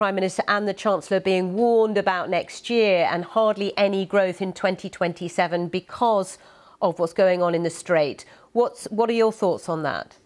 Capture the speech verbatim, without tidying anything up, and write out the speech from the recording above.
Prime Minister and the Chancellor being warned about next year and hardly any growth in twenty twenty-seven because of what's going on in the Strait. What's, what are your thoughts on that?